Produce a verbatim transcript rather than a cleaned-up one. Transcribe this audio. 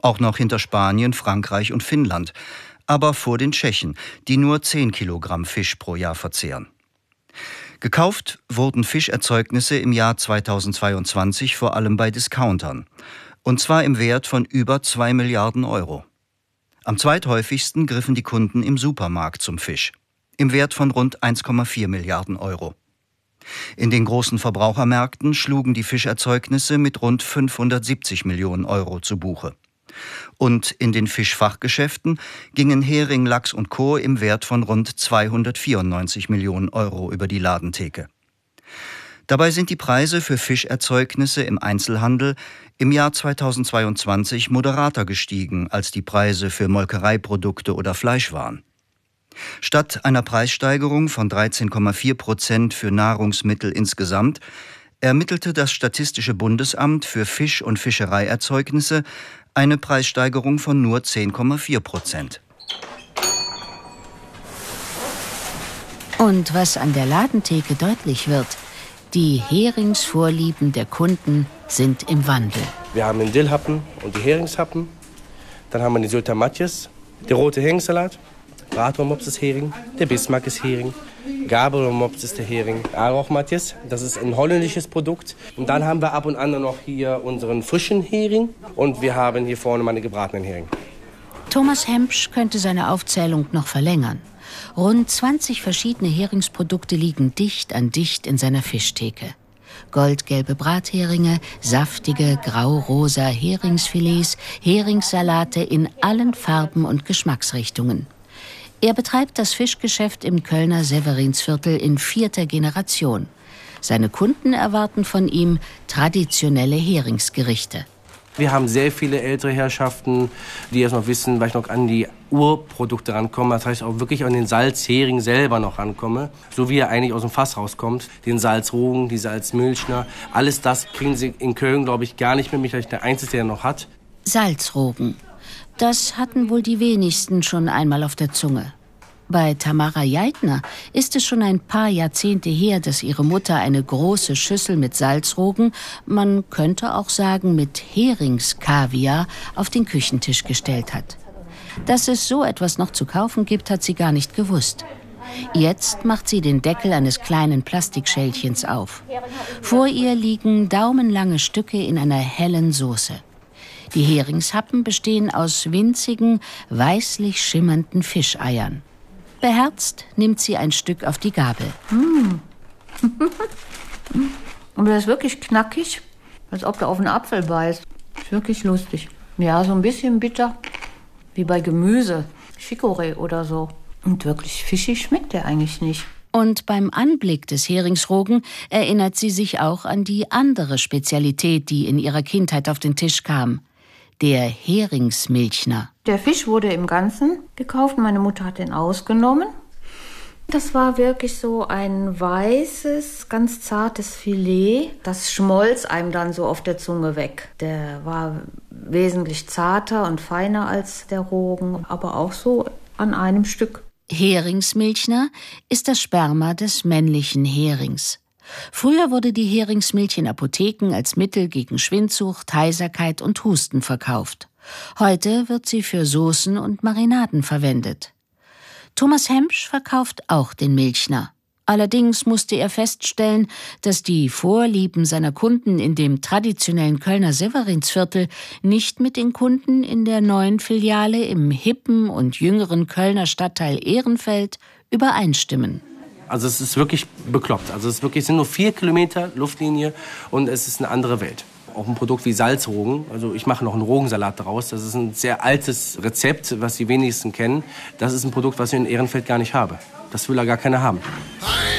Auch noch hinter Spanien, Frankreich und Finnland. Aber vor den Tschechen, die nur zehn Kilogramm Fisch pro Jahr verzehren. Gekauft wurden Fischerzeugnisse im Jahr zweitausendzweiundzwanzig vor allem bei Discountern. Und zwar im Wert von über zwei Milliarden Euro. Am zweithäufigsten griffen die Kunden im Supermarkt zum Fisch. Im Wert von rund eins Komma vier Milliarden Euro. In den großen Verbrauchermärkten schlugen die Fischerzeugnisse mit rund fünfhundertsiebzig Millionen Euro zu Buche. Und in den Fischfachgeschäften gingen Hering, Lachs und Co. im Wert von rund zweihundertvierundneunzig Millionen Euro über die Ladentheke. Dabei sind die Preise für Fischerzeugnisse im Einzelhandel im Jahr zweitausendzweiundzwanzig moderater gestiegen als die Preise für Molkereiprodukte oder Fleischwaren. Statt einer Preissteigerung von dreizehn Komma vier Prozent für Nahrungsmittel insgesamt ermittelte das Statistische Bundesamt für Fisch- und Fischereierzeugnisse eine Preissteigerung von nur zehn Komma vier Prozent. Und was an der Ladentheke deutlich wird, die Heringsvorlieben der Kunden sind im Wandel. Wir haben den Dillhappen und die Heringshappen. Dann haben wir den Sultamatjes, der rote Heringssalat, Bratwurmmops ist Hering, der Bismarck ist Hering, Gabelmops ist der Hering, Arochmatjes, das ist ein holländisches Produkt. Und dann haben wir ab und an noch hier unseren frischen Hering und wir haben hier vorne meine gebratenen Hering. Thomas Hempsch könnte seine Aufzählung noch verlängern. Rund zwanzig verschiedene Heringsprodukte liegen dicht an dicht in seiner Fischtheke. Goldgelbe Bratheringe, saftige grau-rosa Heringsfilets, Heringssalate in allen Farben und Geschmacksrichtungen. Er betreibt das Fischgeschäft im Kölner Severinsviertel in vierter Generation. Seine Kunden erwarten von ihm traditionelle Heringsgerichte. Wir haben sehr viele ältere Herrschaften, die jetzt noch wissen, weil ich noch an die Urprodukte rankomme. Das heißt auch wirklich an den Salzhering selber noch rankomme. So wie er eigentlich aus dem Fass rauskommt. Den Salzrogen, die Salzmilchner. Alles das kriegen Sie in Köln, glaube ich, gar nicht mit mich, weil ich der Einzige, der noch hat. Salzrogen. Das hatten wohl die wenigsten schon einmal auf der Zunge. Bei Tamara Jeitner ist es schon ein paar Jahrzehnte her, dass ihre Mutter eine große Schüssel mit Salzrogen, man könnte auch sagen mit Heringskaviar, auf den Küchentisch gestellt hat. Dass es so etwas noch zu kaufen gibt, hat sie gar nicht gewusst. Jetzt macht sie den Deckel eines kleinen Plastikschälchens auf. Vor ihr liegen daumenlange Stücke in einer hellen Soße. Die Heringshappen bestehen aus winzigen, weißlich schimmernden Fischeiern. Beherzt nimmt sie ein Stück auf die Gabel. Mm. Und das ist wirklich knackig, als ob du auf einen Apfel beißt. Ist wirklich lustig. Ja, so ein bisschen bitter, wie bei Gemüse, Chicorée oder so. Und wirklich fischig schmeckt der eigentlich nicht. Und beim Anblick des Heringsrogen erinnert sie sich auch an die andere Spezialität, die in ihrer Kindheit auf den Tisch kam. Der Heringsmilchner. Der Fisch wurde im Ganzen gekauft. Meine Mutter hat den ausgenommen. Das war wirklich so ein weißes, ganz zartes Filet. Das schmolz einem dann so auf der Zunge weg. Der war wesentlich zarter und feiner als der Rogen, aber auch so an einem Stück. Heringsmilchner ist das Sperma des männlichen Herings. Früher wurde die Heringsmilch in Apotheken als Mittel gegen Schwindsucht, Heiserkeit und Husten verkauft. Heute wird sie für Soßen und Marinaden verwendet. Thomas Hempsch verkauft auch den Milchner. Allerdings musste er feststellen, dass die Vorlieben seiner Kunden in dem traditionellen Kölner Severinsviertel nicht mit den Kunden in der neuen Filiale im hippen und jüngeren Kölner Stadtteil Ehrenfeld übereinstimmen. Also es ist wirklich bekloppt. Also es ist wirklich, es sind nur vier Kilometer Luftlinie und es ist eine andere Welt. Auch ein Produkt wie Salzrogen. Also ich mache noch einen Rogensalat daraus. Das ist ein sehr altes Rezept, was die wenigsten kennen. Das ist ein Produkt, was ich in Ehrenfeld gar nicht habe. Das will da gar keiner haben.